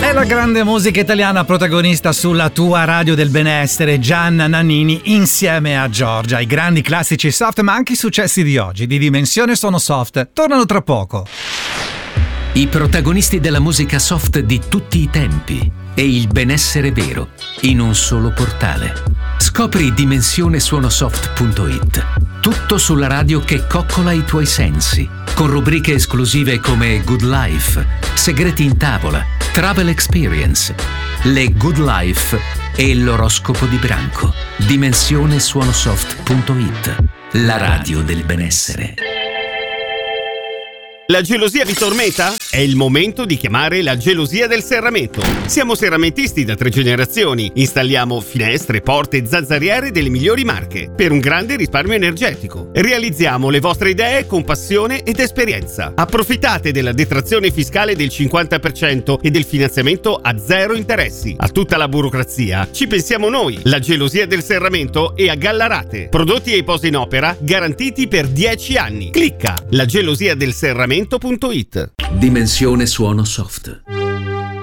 È la grande musica italiana protagonista sulla tua radio del benessere, Gianna Nannini insieme a Giorgia. I grandi classici soft ma anche i successi di oggi di Dimensione Suono Soft tornano tra poco. I protagonisti della musica soft di tutti i tempi e il benessere vero in un solo portale. Scopri dimensionesuonosoft.it. Tutto sulla radio che coccola i tuoi sensi, con rubriche esclusive come Good Life, Segreti in tavola, Travel Experience, le Good Life e l'oroscopo di branco. Dimensionesuonosoft.it. La radio del benessere. La gelosia vi tormenta? È il momento di chiamare la gelosia del serramento. Siamo serramentisti da 3 generazioni. Installiamo finestre, porte e zanzariere delle migliori marche per un grande risparmio energetico. Realizziamo le vostre idee con passione ed esperienza. Approfittate della detrazione fiscale del 50% e del finanziamento a 0 interessi. A tutta la burocrazia ci pensiamo noi. La gelosia del serramento è a Gallarate. Prodotti e poste in opera garantiti per 10 anni. Clicca lagelosiadelserramento.it. Dimensione Suono Soft.